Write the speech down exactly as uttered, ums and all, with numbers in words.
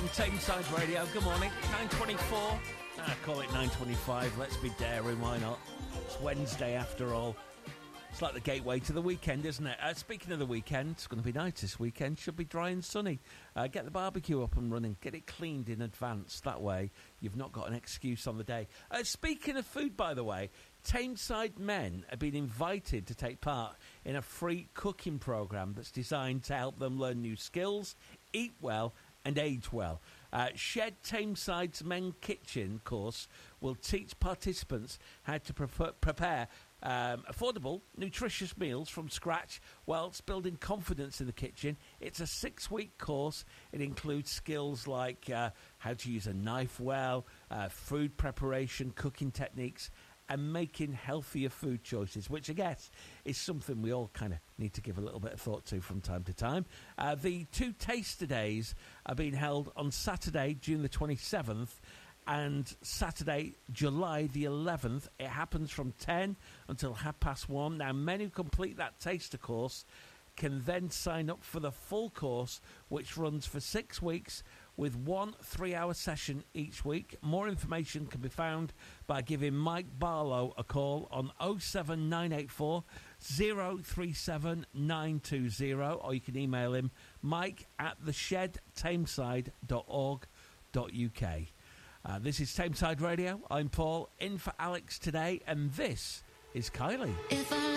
Tameside Radio. Good morning. nine twenty-four. I call it nine twenty-five. Let's be daring. Why not? It's Wednesday after all. It's like the gateway to the weekend, isn't it? Uh, speaking of the weekend, it's going to be nice this weekend. Should be dry and sunny. Uh, get the barbecue up and running. Get it cleaned in advance. That way, you've not got an excuse on the day. Uh, speaking of food, by the way, Tameside men have been invited to take part in a free cooking programme that's designed to help them learn new skills, eat well, and age well. Uh, Shed Tameside's Men Kitchen course will teach participants how to pre- prepare um, affordable, nutritious meals from scratch whilst building confidence in the kitchen. It's a six-week course. It includes skills like uh, how to use a knife well, uh, food preparation, cooking techniques, and making healthier food choices, which I guess is something we all kind of need to give a little bit of thought to from time to time. Uh, the two taster days are being held on Saturday, June the twenty-seventh, and Saturday, July the eleventh. It happens from ten until half past one. Now, men who complete that taster course can then sign up for the full course, which runs for six weeks with one three-hour session each week. More information can be found by giving Mike Barlow a call on oh seven nine eight four, oh three seven nine two oh, or you can email him, mike at the shed tameside dot org dot uk. Uh, this is Tameside Radio. I'm Paul, in for Alex today, and this is Kylie. If I